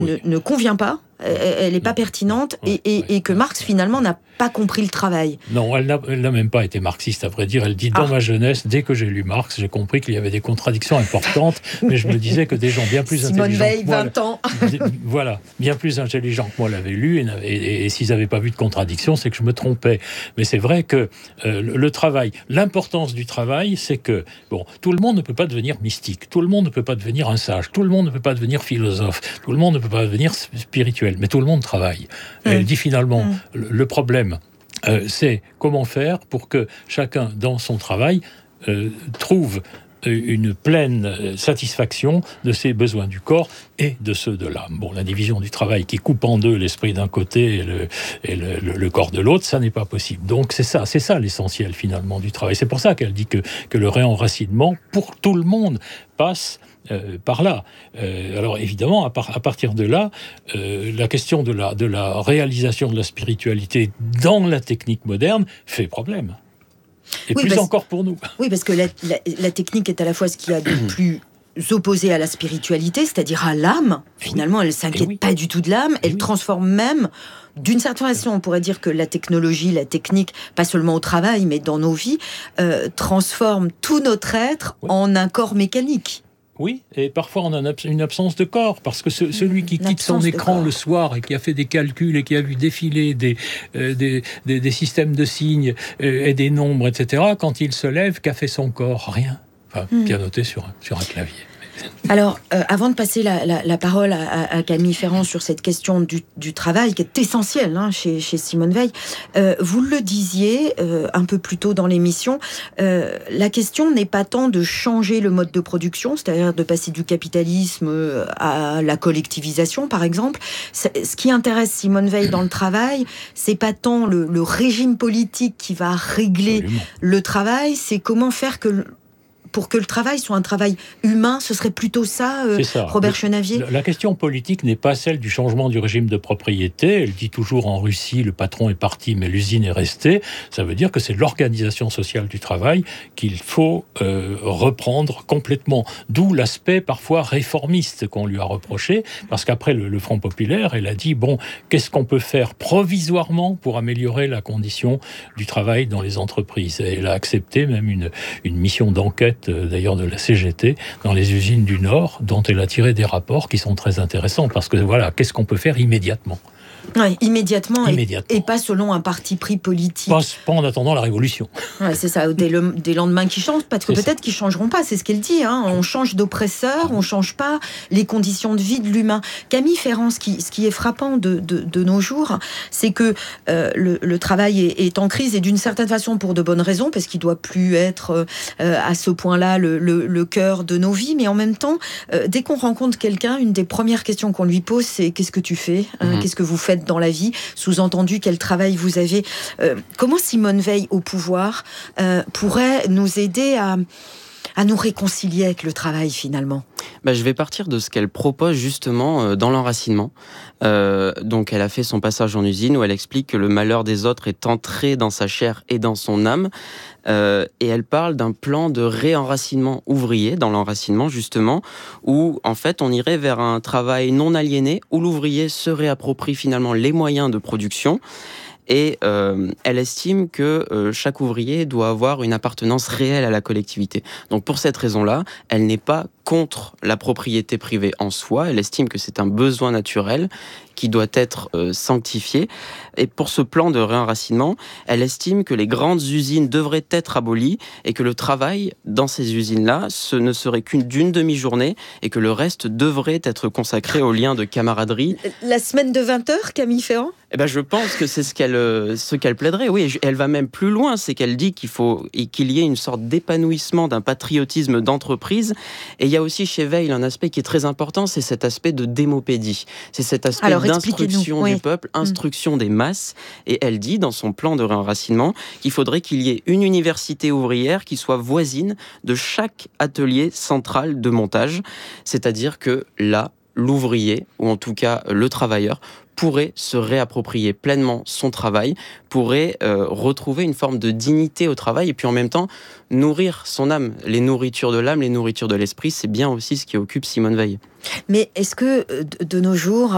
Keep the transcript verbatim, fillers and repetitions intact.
ne, ne convient pas, elle n'est pas pertinente, et, et, et que Marx, finalement, n'a pas compris le travail. Non, elle n'a, elle n'a même pas été marxiste, à vrai dire. Elle dit, dans ah. ma jeunesse, dès que j'ai lu Marx, j'ai compris qu'il y avait des contradictions importantes, mais je me disais que des gens bien plus Simone intelligents Veil, que moi... vingt ans. Voilà, bien plus intelligents que moi l'avaient lu, et, et, et s'ils n'avaient pas vu de contradiction, c'est que je me trompais. Mais c'est vrai que euh, le, le travail, l'importance du travail, c'est que, bon, tout le monde ne peut pas devenir mystique, tout le monde ne peut pas devenir un sage, tout le monde ne peut pas devenir philosophe, tout le monde ne peut pas devenir spirituel, mais tout le monde travaille. Mmh. Elle dit finalement, mmh. le, le problème, euh, c'est comment faire pour que chacun, dans son travail, euh, trouve une pleine satisfaction de ses besoins du corps et de ceux de l'âme. Bon, la division du travail qui coupe en deux l'esprit d'un côté et le, et le, le, le corps de l'autre, ça n'est pas possible. Donc c'est ça, c'est ça l'essentiel finalement du travail. C'est pour ça qu'elle dit que, que le réenracinement, pour tout le monde, passe Euh, par là. Euh, alors évidemment, à, par, à partir de là, euh, la question de la, de la réalisation de la spiritualité dans la technique moderne fait problème. Et oui, plus parce, encore pour nous. Oui, parce que la, la, la technique est à la fois ce qu'il y a de plus opposé à la spiritualité, c'est-à-dire à l'âme. Finalement, elle ne s'inquiète oui. pas du tout de l'âme, elle oui. transforme même... D'une certaine façon, on pourrait dire que la technologie, la technique, pas seulement au travail, mais dans nos vies, euh, transforme tout notre être oui. en un corps mécanique. Oui, et parfois on a une absence de corps, parce que ce, celui qui quitte son écran le soir et qui a fait des calculs et qui a vu défiler des, euh, des, des, des systèmes de signes euh, et des nombres, et cetera, quand il se lève, qu'a fait son corps ? Rien. Enfin, mmh. pianoté sur un, sur un clavier. Alors, euh, avant de passer la, la, la parole à, à Camille Ferrand sur cette question du, du travail, qui est essentielle hein, chez, chez Simone Veil, euh, vous le disiez euh, un peu plus tôt dans l'émission, euh, la question n'est pas tant de changer le mode de production, c'est-à-dire de passer du capitalisme à la collectivisation, par exemple. C'est, ce qui intéresse Simone Veil dans le travail, c'est pas tant le, le régime politique qui va régler Absolument. le travail, c'est comment faire que... Pour que le travail soit un travail humain, ce serait plutôt ça, euh, ça. Robert Chenavier ? La, la question politique n'est pas celle du changement du régime de propriété. Elle dit toujours en Russie, le patron est parti, mais l'usine est restée. Ça veut dire que c'est l'organisation sociale du travail qu'il faut euh, reprendre complètement. D'où l'aspect parfois réformiste qu'on lui a reproché, parce qu'après le, le Front populaire, elle a dit, bon, qu'est-ce qu'on peut faire provisoirement pour améliorer la condition du travail dans les entreprises ? Et elle a accepté même une, une mission d'enquête d'ailleurs de la C G T, dans les usines du Nord, dont elle a tiré des rapports qui sont très intéressants, parce que voilà, qu'est-ce qu'on peut faire immédiatement ? Ouais, immédiatement, immédiatement. Et, et pas selon un parti pris politique. Pas, pas en attendant la révolution. Ouais, c'est ça, des, le, des lendemains qui changent, parce que c'est peut-être ça. qu'ils ne changeront pas, c'est ce qu'elle dit. Hein. On change d'oppresseur, on ne change pas les conditions de vie de l'humain. Camille Ferrand, ce qui, ce qui est frappant de, de, de nos jours, c'est que euh, le, le travail est, est en crise, et d'une certaine façon pour de bonnes raisons, parce qu'il ne doit plus être euh, à ce point-là le, le, le cœur de nos vies, mais en même temps, euh, dès qu'on rencontre quelqu'un, une des premières questions qu'on lui pose, c'est « qu'est-ce que tu fais hein, mm-hmm. Qu'est-ce que vous faites dans la vie ?» Sous-entendu, quel travail vous avez. Euh, comment Simone Veil au pouvoir euh, pourrait nous aider à, à nous réconcilier avec le travail finalement ? Bah, je vais partir de ce qu'elle propose justement euh, dans l'enracinement. Euh, donc elle a fait son passage en usine où elle explique que le malheur des autres est entré dans sa chair et dans son âme. Euh, et elle parle d'un plan de réenracinement ouvrier, dans l'enracinement justement, où en fait on irait vers un travail non aliéné, où l'ouvrier se réapproprie finalement les moyens de production. Et euh, elle estime que euh, chaque ouvrier doit avoir une appartenance réelle à la collectivité. Donc pour cette raison-là, elle n'est pas contre la propriété privée en soi. Elle estime que c'est un besoin naturel qui doit être euh, sanctifié. Et pour ce plan de réenracinement, elle estime que les grandes usines devraient être abolies et que le travail dans ces usines-là, ce ne serait qu'une d'une demi-journée et que le reste devrait être consacré aux liens de camaraderie. La semaine de vingt heures, Camille Ferrand ? Eh ben, je pense que c'est ce qu'elle, ce qu'elle plaiderait. Oui, elle va même plus loin, c'est qu'elle dit qu'il faut qu'il y ait une sorte d'épanouissement d'un patriotisme d'entreprise. Et il y a aussi chez Veil un aspect qui est très important, c'est cet aspect de démopédie. C'est cet aspect Alors, d'instruction oui. du peuple, instruction mmh. des masses. Et elle dit dans son plan de réenracinement qu'il faudrait qu'il y ait une université ouvrière qui soit voisine de chaque atelier central de montage. C'est-à-dire que là, l'ouvrier, ou en tout cas le travailleur, pourrait se réapproprier pleinement son travail, pourrait euh, retrouver une forme de dignité au travail et puis en même temps nourrir son âme. Les nourritures de l'âme, les nourritures de l'esprit, c'est bien aussi ce qui occupe Simone Veil. Mais est-ce que de nos jours,